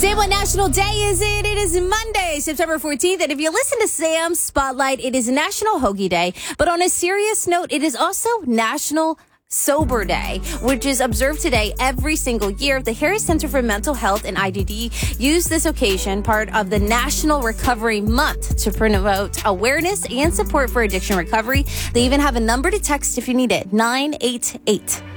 Say what national day is it? It is Monday, September 14th. And if you listen to Sam's Spotlight, it is National Hoagie Day. But on a serious note, it is also National Sober Day, which is observed today every single year. The Harris Center for Mental Health and IDD use this occasion, part of the National Recovery Month, to promote awareness and support for addiction recovery. They even have a number to text if you need it, 988.